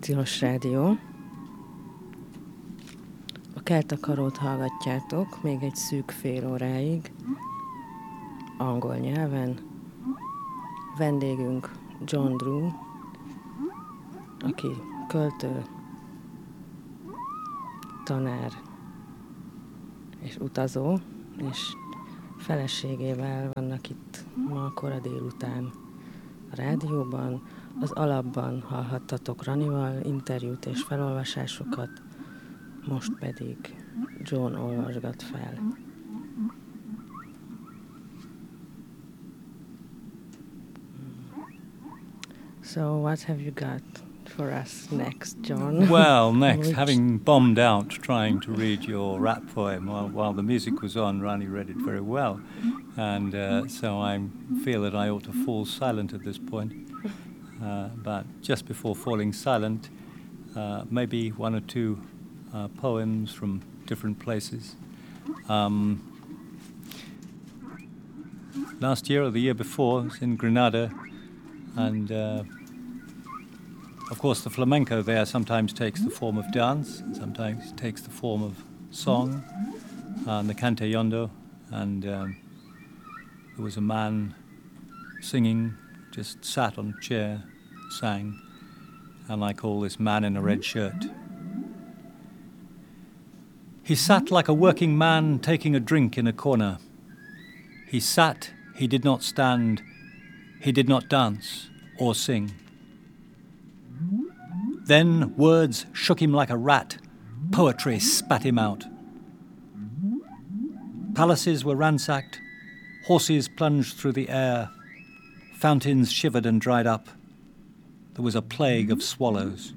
Tilos Rádió. A Keltakarót hallgatjátok még egy szűk fél óráig, angol nyelven. Vendégünk John Drew, aki költő, tanár és utazó, és feleségével vannak itt ma kora délután a rádióban. Az alapban hallhattatok Ranival interjút és felolvasásokat, most pedig John olvasgat fel. So what have you got for us next, John? Well, next, having bombed out trying to read your rap poem while the music was on, Rani read it very well. And so I feel that I ought to fall silent at this point. But just before falling silent, maybe one or two poems from different places. Last year or the year before, I was in Granada, and of course the flamenco there sometimes takes the form of dance, sometimes takes the form of song, and the cante yondo, and there was a man singing, just sat on a chair, sang, and I call this man in a red shirt. He sat like a working man taking a drink in a corner. He sat, he did not stand, he did not dance or sing. Then words shook him like a rat, poetry spat him out. Palaces were ransacked, horses plunged through the air, fountains shivered and dried up. There was a plague of swallows.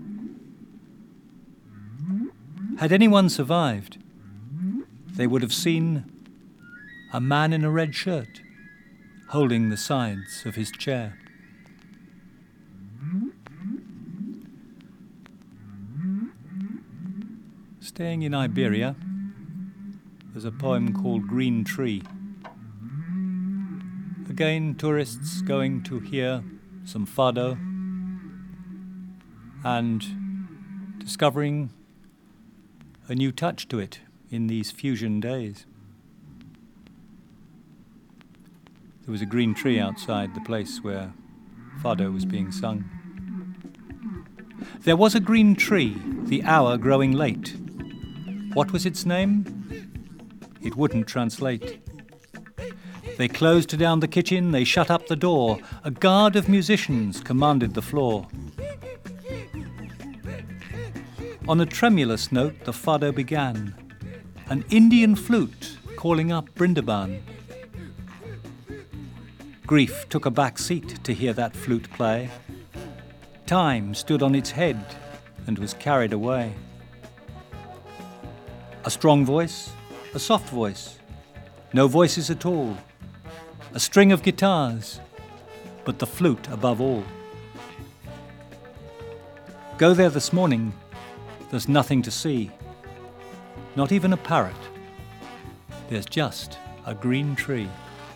Had anyone survived, they would have seen a man in a red shirt holding the sides of his chair. Staying in Iberia, there's a poem called Green Tree. Again, tourists going to hear some fado and discovering a new touch to it in these fusion days. There was a green tree outside the place where fado was being sung. There was a green tree, the hour growing late. What was its name? It wouldn't translate. They closed down the kitchen, they shut up the door. A guard of musicians commanded the floor. On a tremulous note, the fado began, an Indian flute calling up Brindaban. Grief took a back seat to hear that flute play. Time stood on its head and was carried away. A strong voice, a soft voice, no voices at all. A string of guitars, but the flute above all. Go there this morning, there's nothing to see. Not even a parrot. There's just a green tree.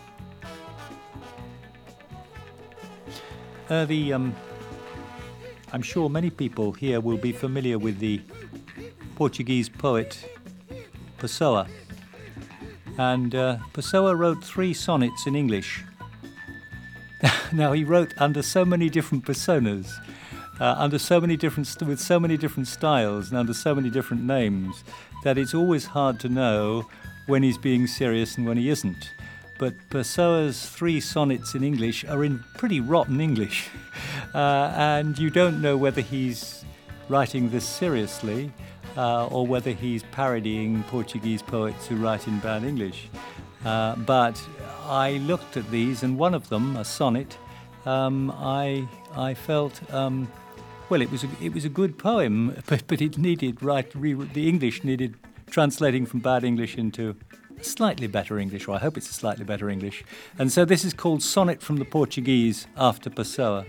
I'm sure many people here will be familiar with the Portuguese poet Pessoa. And Pessoa wrote 3 sonnets in English. Now, he wrote under so many different personas, with so many different styles and under so many different names, that it's always hard to know when he's being serious and when he isn't. But Pessoa's 3 sonnets in English are in pretty rotten English, and you don't know whether he's writing this seriously or whether he's parodying Portuguese poets who write in bad English. But I looked at these, and one of them, a sonnet, I felt, well, it was a good poem, but it needed the English needed translating from bad English into slightly better English, or I hope it's a slightly better English. And so this is called Sonnet from the Portuguese after Pessoa.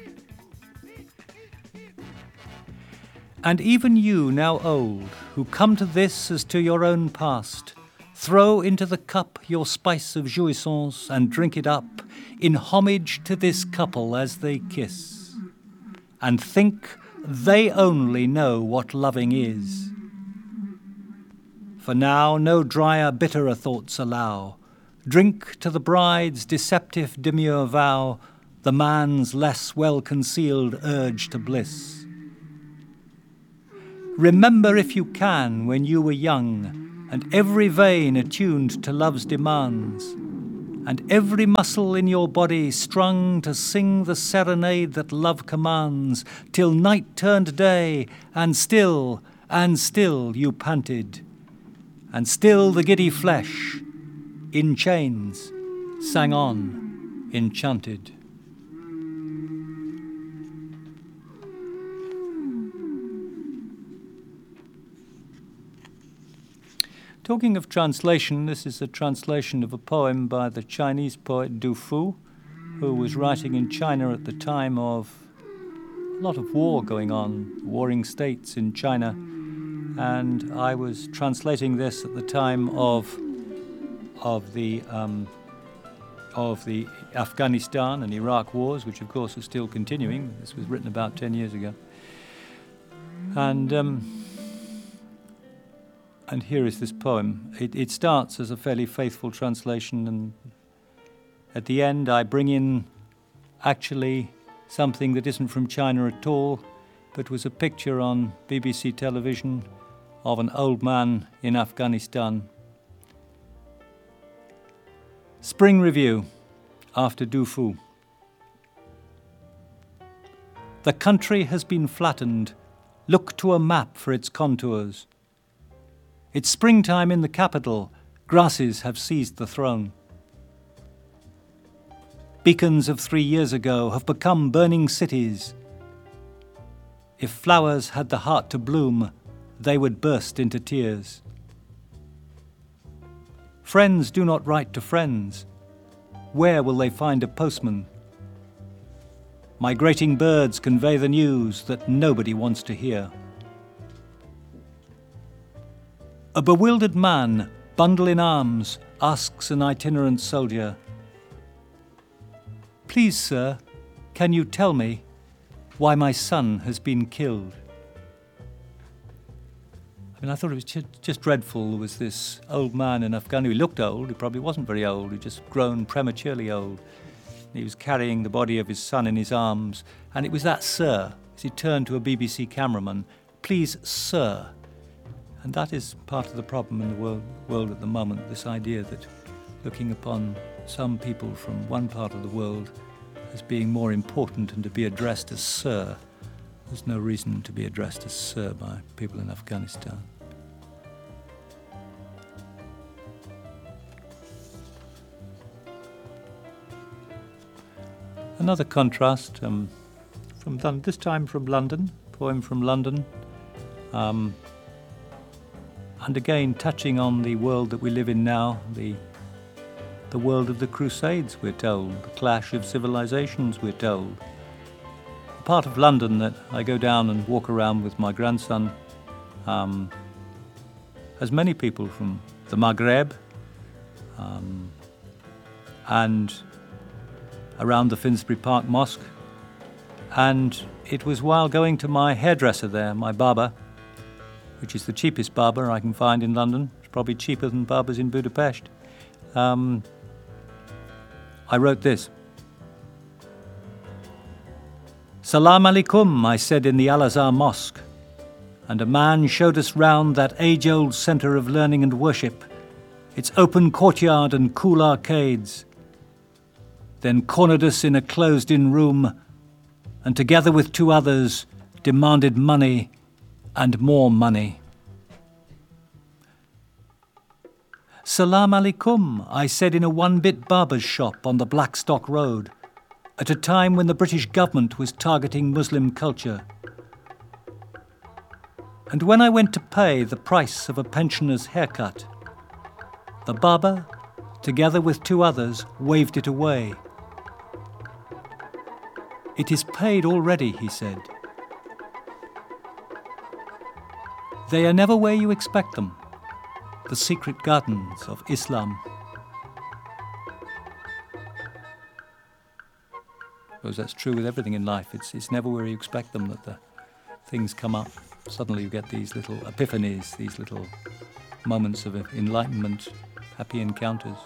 And even you, now old, who come to this as to your own past, throw into the cup your spice of jouissance and drink it up in homage to this couple as they kiss. And think they only know what loving is. For now no drier, bitterer thoughts allow. Drink to the bride's deceptive demure vow, the man's less well-concealed urge to bliss. Remember if you can when you were young, and every vein attuned to love's demands, and every muscle in your body strung to sing the serenade that love commands, till night turned day, and still you panted, and still the giddy flesh, in chains, sang on, enchanted. Talking of translation, this is a translation of a poem by the Chinese poet Du Fu, who was writing in China at the time of a lot of war going on, warring states in China. And I was translating this at the time of the Afghanistan and Iraq wars, which of course are still continuing. This was written about 10 years ago. And here is this poem. It starts as a fairly faithful translation, and at the end I bring in actually something that isn't from China at all, but was a picture on BBC television of an old man in Afghanistan. Spring Review, after Du Fu. The country has been flattened. Look to a map for its contours. It's springtime in the capital. Grasses have seized the throne. Beacons of 3 years ago have become burning cities. If flowers had the heart to bloom, they would burst into tears. Friends do not write to friends. Where will they find a postman? Migrating birds convey the news that nobody wants to hear. A bewildered man, bundle in arms, asks an itinerant soldier, "Please, sir, can you tell me why my son has been killed?" I mean, I thought it was just dreadful. There was this old man in Afghanistan. He looked old. He probably wasn't very old. He'd just grown prematurely old. He was carrying the body of his son in his arms. And it was that "sir," as he turned to a BBC cameraman, "Please, sir." And that is part of the problem in the world at the moment, this idea that looking upon some people from one part of the world as being more important and to be addressed as "sir." There's no reason to be addressed as "sir" by people in Afghanistan. Another contrast this time from London, poem from London, and again touching on the world that we live in now, the world of the Crusades, we're told, the clash of civilizations, we're told. A part of London that I go down and walk around with my grandson has many people from the Maghreb and around the Finsbury Park Mosque. And it was while going to my hairdresser there, my barber, which is the cheapest barber I can find in London. It's probably cheaper than barbers in Budapest. I wrote this. "Salam alaikum," I said in the Al-Azhar Mosque, and a man showed us round that age-old centre of learning and worship, its open courtyard and cool arcades, then cornered us in a closed-in room, and together with 2 others demanded money and more money. "Salam alaikum," I said in a one-bit barber's shop on the Blackstock Road, at a time when the British government was targeting Muslim culture. And when I went to pay the price of a pensioner's haircut, the barber, together with 2 others, waved it away. "It is paid already," he said. They are never where you expect them, the secret gardens of Islam. I suppose that's true with everything in life. It's never where you expect them that things come up. Suddenly you get these little epiphanies, these little moments of enlightenment, happy encounters.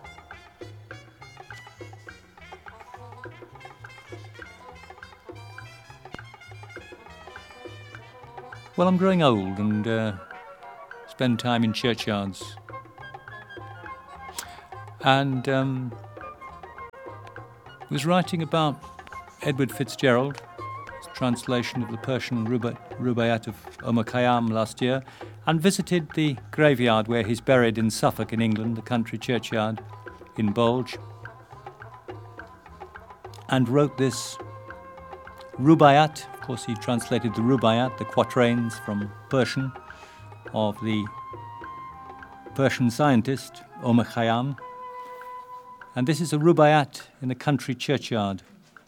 Well, I'm growing old and spend time in churchyards. And was writing about Edward Fitzgerald, translation of the Persian Rubaiyat of Omar Khayyam last year, and visited the graveyard where he's buried in Suffolk in England, the country churchyard in Bulge, and wrote this Rubaiyat. Of course, he translated the Rubaiyat, the quatrains from Persian, of the Persian scientist Omar Khayyam. And this is a Rubaiyat in a country churchyard.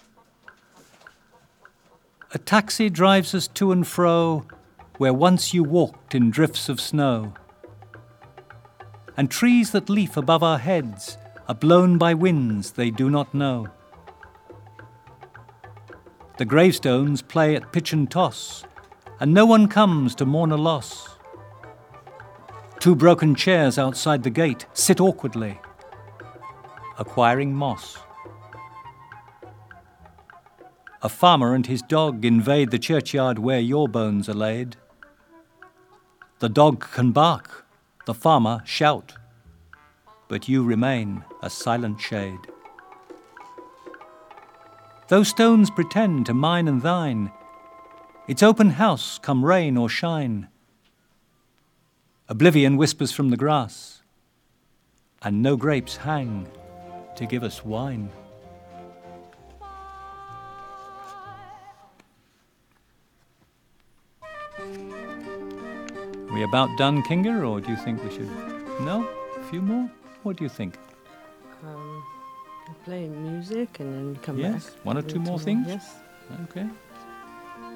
A taxi drives us to and fro where once you walked in drifts of snow. And trees that leaf above our heads are blown by winds they do not know. The gravestones play at pitch and toss, and no one comes to mourn a loss. 2 broken chairs outside the gate sit awkwardly, acquiring moss. A farmer and his dog invade the churchyard where your bones are laid. The dog can bark, the farmer shout, but you remain a silent shade. Those stones pretend to mine and thine. It's open house, come rain or shine. Oblivion whispers from the grass, and no grapes hang to give us wine. Are we about done, Kinga, or do you think we should... No? A few more? What do you think? Play music and then come back. Yes? 1 or 2 more things? Yes. Okay.